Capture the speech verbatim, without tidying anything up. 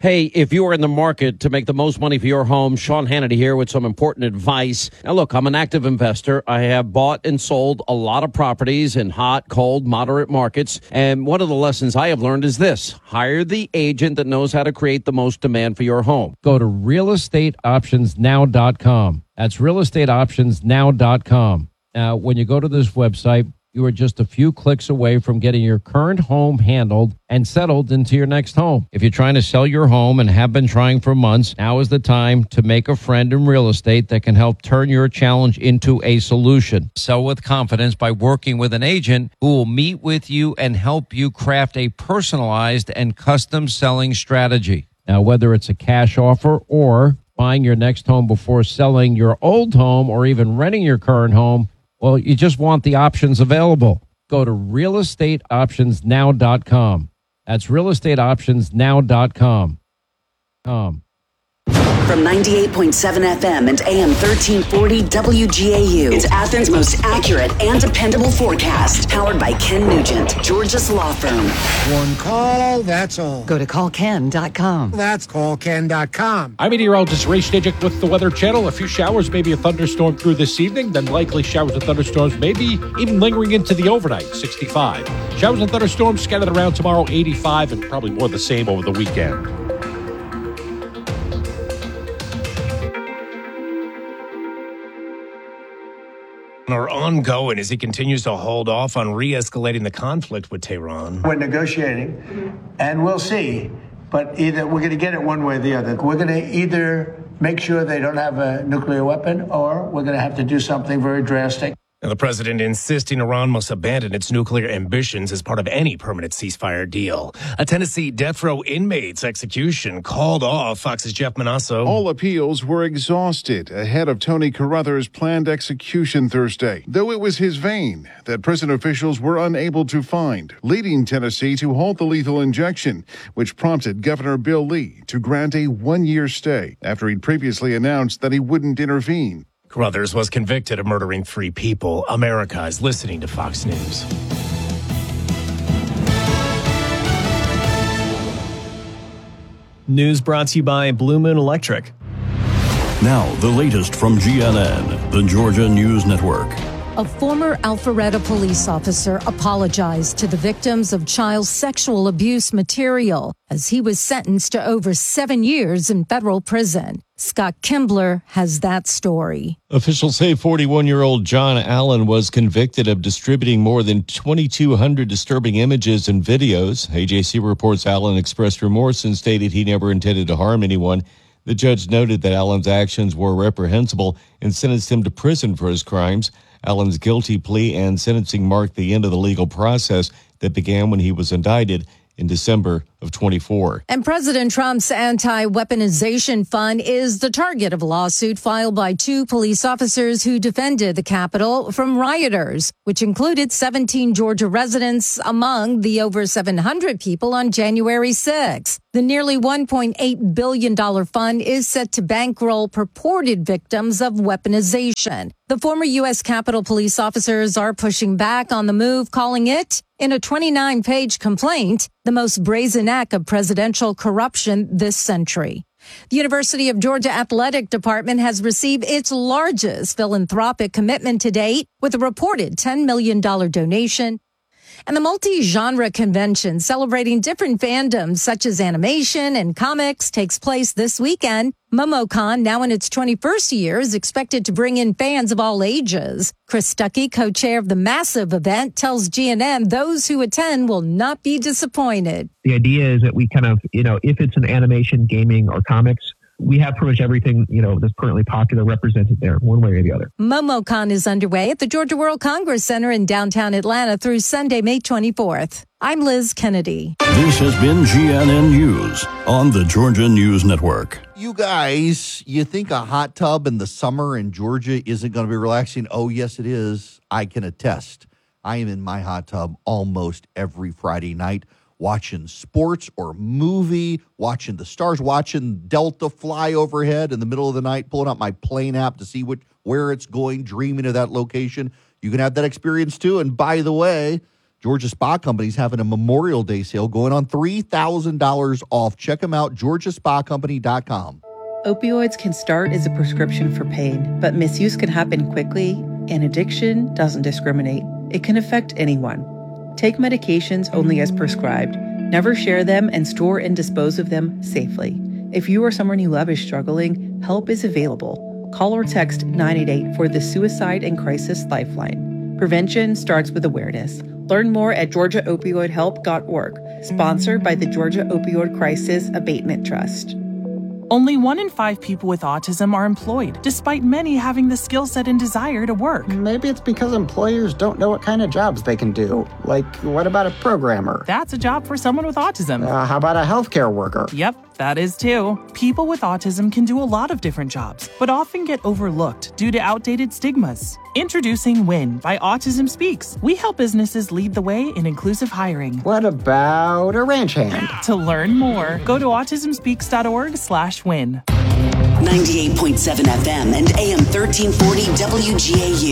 Hey, if you are in the market to make the most money for your home, Sean Hannity here with some important advice. Now, look, I'm an active investor. I have bought and sold a lot of properties in hot, cold, moderate markets. And one of the lessons I have learned is this: hire the agent that knows how to create the most demand for your home. Go to real estate options now dot com. That's real estate options now dot com. Now, when you go to this website, you are just a few clicks away from getting your current home handled and settled into your next home. If you're trying to sell your home and have been trying for months, now is the time to make a friend in real estate that can help turn your challenge into a solution. Sell with confidence by working with an agent who will meet with you and help you craft a personalized and custom selling strategy. Now, whether it's a cash offer or buying your next home before selling your old home or even renting your current home, well, you just want the options available. Go to real estate options now dot com. That's real estate options now dot com. Um. From ninety-eight point seven F M and A M thirteen forty W G A U, it's Athens' most accurate and dependable forecast. Powered by Ken Nugent, Georgia's law firm. One call, that's all. Go to call ken dot com. That's call ken dot com. I'm meteorologist Ray Stejik with the Weather Channel. A few showers, maybe a thunderstorm through this evening, then likely showers and thunderstorms, maybe even lingering into the overnight, sixty-five. Showers and thunderstorms scattered around tomorrow, eighty-five, and probably more the same over the weekend. Are ongoing as he continues to hold off on re-escalating the conflict with Tehran. We're negotiating, and we'll see. But either we're going to get it one way or the other. We're going to either make sure they don't have a nuclear weapon, or we're going to have to do something very drastic. And the president insisting Iran must abandon its nuclear ambitions as part of any permanent ceasefire deal. A Tennessee death row inmate's execution called off. Fox's Jeff Manasso. All appeals were exhausted ahead of Tony Carruthers' planned execution Thursday, though it was his vein that prison officials were unable to find, leading Tennessee to halt the lethal injection, which prompted Governor Bill Lee to grant a one-year stay after he'd previously announced that he wouldn't intervene. Carruthers was convicted of murdering three people. America is listening to Fox News. News brought to you by Blue Moon Electric. Now, the latest from G N N, the Georgia News Network. A former Alpharetta police officer apologized to the victims of child sexual abuse material as he was sentenced to over seven years in federal prison. Scott Kimbler has that story. Officials say forty-one-year-old John Allen was convicted of distributing more than twenty-two hundred disturbing images and videos. A J C reports Allen expressed remorse and stated he never intended to harm anyone. The judge noted that Allen's actions were reprehensible and sentenced him to prison for his crimes. Allen's guilty plea and sentencing marked the end of the legal process that began when he was indicted in December of twenty-four. And President Trump's anti-weaponization fund is the target of a lawsuit filed by two police officers who defended the Capitol from rioters, which included seventeen Georgia residents among the over seven hundred people on January sixth. The nearly one point eight billion dollars fund is set to bankroll purported victims of weaponization. The former U S Capitol police officers are pushing back on the move, calling it, in a twenty-nine page complaint, the most brazen act of presidential corruption this century. The University of Georgia Athletic Department has received its largest philanthropic commitment to date with a reported ten million dollars donation. And the multi-genre convention celebrating different fandoms such as animation and comics takes place this weekend. MomoCon, now in its twenty-first year, is expected to bring in fans of all ages. Chris Stuckey, co-chair of the massive event, tells G N N those who attend will not be disappointed. The idea is that we kind of, you know, if it's an animation, gaming, or comics, we have pretty much everything, you know, that's currently popular represented there, one way or the other. MomoCon is underway at the Georgia World Congress Center in downtown Atlanta through Sunday, May twenty-fourth. I'm Liz Kennedy. This has been G N N News on the Georgia News Network. You guys, you think a hot tub in the summer in Georgia isn't going to be relaxing? Oh, yes, it is. I can attest. I am in my hot tub almost every Friday night, watching sports or movie, watching the stars, watching Delta fly overhead in the middle of the night, pulling out my plane app to see what, where it's going, dreaming of that location. You can have that experience too. And by the way, Georgia Spa Company's having a Memorial Day sale going on three thousand dollars off. Check them out, georgia spa company dot com. Opioids can start as a prescription for pain, but misuse can happen quickly, and addiction doesn't discriminate. It can affect anyone. Take medications only as prescribed. Never share them and store and dispose of them safely. If you or someone you love is struggling, help is available. Call or text nine eight eight for the Suicide and Crisis Lifeline. Prevention starts with awareness. Learn more at georgia opioid help dot org, sponsored by the Georgia Opioid Crisis Abatement Trust. Only one in five people with autism are employed, despite many having the skill set and desire to work. Maybe it's because employers don't know what kind of jobs they can do. Like, what about a programmer? That's a job for someone with autism. Uh, how about a healthcare worker? Yep, that is too. People with autism can do a lot of different jobs, but often get overlooked due to outdated stigmas. Introducing WIN by Autism Speaks. We help businesses lead the way in inclusive hiring. What about a ranch hand? To learn more, go to autism speaks dot org slash win. ninety-eight point seven F M and A M thirteen forty W G A U.